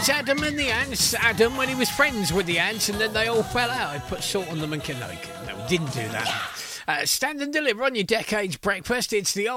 was Adam and the Ants. Adam, when he was friends with the ants, and then they all fell out. He put salt on them and no, didn't do that. Stand and deliver on your Decade's breakfast. It's the